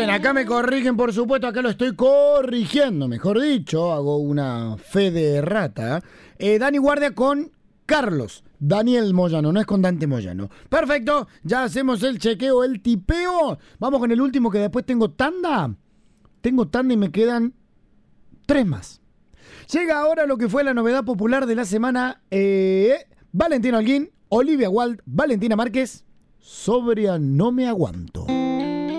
Bien, acá me corrigen, por supuesto, acá lo estoy corrigiendo, mejor dicho, hago una fe de rata. Dani Guardia con Carlos Daniel Moyano, no es con Dante Moyano. Perfecto, ya hacemos el chequeo, el tipeo. Vamos con el último, que después tengo tanda. Tengo tanda y me quedan 3 más. Llega ahora lo que fue la novedad popular de la semana. Valentina Holguín, Olivia Wilde, Valentina Márquez. Sobria no me aguanto.